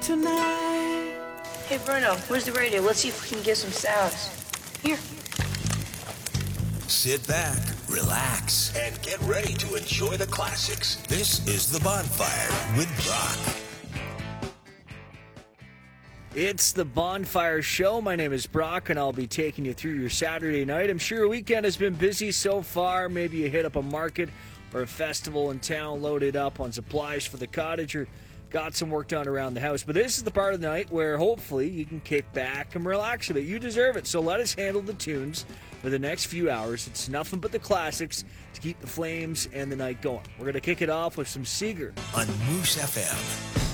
tonight. Hey, Bruno, where's the radio? Let's see if we can get some sounds. Here. Sit back, relax, and get ready to enjoy the classics. This is The Bonfire with Brock. It's The Bonfire Show. My name is Brock, and I'll be taking you through your Saturday night. I'm sure your weekend has been busy so far. Maybe you hit up a market or a festival in town, loaded up on supplies for the cottage, or got some work done around the house. But this is the part of the night where hopefully you can kick back and relax a bit. You deserve it. So let us handle the tunes for the next few hours. It's nothing but the classics to keep the flames and the night going. We're going to kick it off with some Seeger On Moose FM.